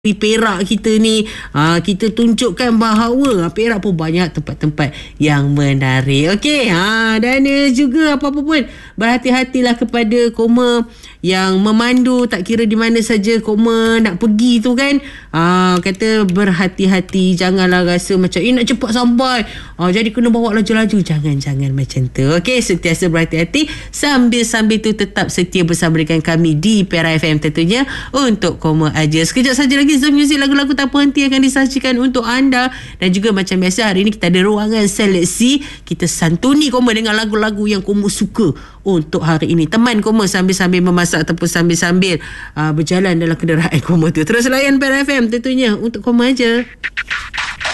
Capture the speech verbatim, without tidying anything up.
di Perak kita ni, ha, kita tunjukkan bahawa Perak pun banyak tempat-tempat yang menarik. Okey, ha, dan uh, juga apa-apa pun berhati-hatilah kepada koma yang memandu, tak kira di mana saja koma nak pergi tu kan. Ha, kata berhati-hati, janganlah rasa macam eh nak cepat sampai, ha, jadi kena bawa laju-laju. Jangan-jangan macam tu. Okey, sentiasa berhati-hati, sambil-sambil tu tetap setia bersama dengan kami di Perak F M tentunya untuk koma aja. Sekejap saja lagi Zone Music, lagu-lagu tak berhenti akan disajikan untuk anda. Dan juga macam biasa, hari ini kita ada ruangan seleksi. Kita santuni koma dengan lagu-lagu yang koma suka untuk hari ini. Teman koma sambil-sambil memasak ataupun sambil-sambil uh, berjalan dalam kenderaan koma tu. Terus layan Perak F M tentunya untuk koma aja.